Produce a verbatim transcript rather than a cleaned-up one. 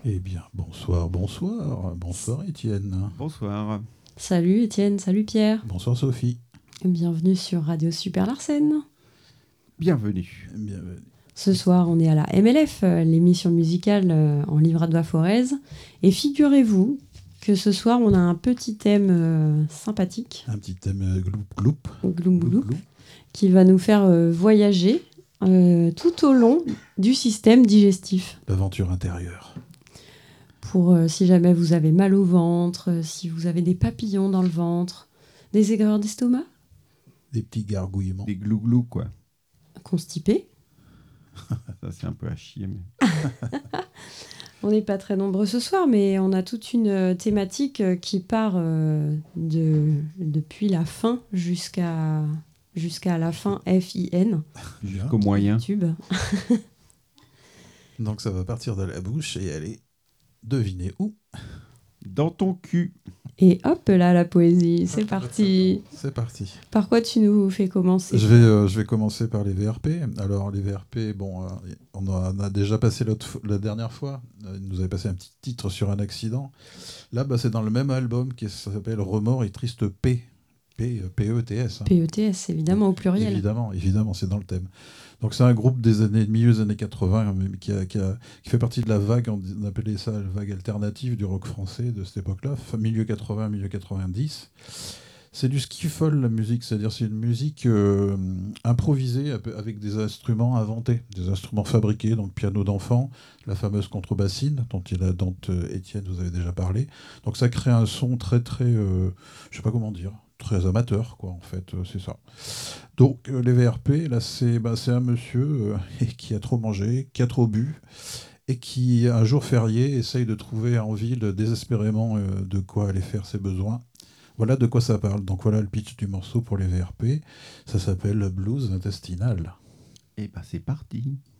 Eh bien, bonsoir, bonsoir, bonsoir Étienne. Bonsoir. Salut Étienne, salut Pierre. Bonsoir Sophie. Bienvenue sur Radio Super Larsen. Bienvenue. Bienvenue. Ce soir, on est à la M L F, euh, l'émission musicale euh, en Livradois Forez. Et figurez-vous que ce soir, on a un petit thème euh, sympathique, Un petit thème euh, gloup gloup. gloum Gloup, gloup, gloup. qui va nous faire euh, voyager euh, tout au long du système digestif. L'aventure intérieure. Pour euh, si jamais vous avez mal au ventre, euh, si vous avez des papillons dans le ventre, des aigreurs d'estomac, Des petits gargouillements. Des glouglous, quoi. constipés. Ça, c'est un peu à chier, mais... On n'est pas très nombreux ce soir, mais on a toute une euh, thématique euh, qui part euh, de, depuis la fin jusqu'à jusqu'à la fin F I N. Bien. Qu'au moyen. Tube. Donc ça va partir de la bouche et aller deviner où. Dans ton cul. Et hop là, la poésie, c'est parti. C'est parti. Par quoi tu nous fais commencer? Je vais, euh, je vais commencer par les V R P. Alors les V R P, bon, euh, on en a déjà passé l'autre fo- la dernière fois. Euh, Il nous avait passé un petit titre sur un accident. Là, bah, c'est dans le même album qui s'appelle Remords et Triste P. P, P E T S. hein. P E T S, évidemment, au pluriel. Évidemment, évidemment, c'est dans le thème. Donc c'est un groupe des années milieu des années quatre-vingts mais qui, a- qui, a- qui fait partie de la vague, on, on appelait ça la vague alternative du rock français de cette époque-là, fin- milieu quatre-vingts, milieu quatre-vingt-dix. C'est du skiffle la musique, c'est-à-dire c'est une musique euh, improvisée ap- avec des instruments inventés, des instruments fabriqués, donc piano d'enfant, la fameuse contrebassine dont, il a, dont euh, Étienne vous avez déjà parlé. Donc ça crée un son très très, euh, je sais pas comment dire, très amateur quoi en fait, euh, c'est ça. Donc euh, les V R P, là c'est bah, c'est un monsieur euh, qui a trop mangé, qui a trop bu et qui un jour férié essaye de trouver en ville désespérément euh, de quoi aller faire ses besoins. Voilà de quoi ça parle. Donc voilà le pitch du morceau pour les V R P. Ça s'appelle Blues intestinal. Et bah, c'est parti.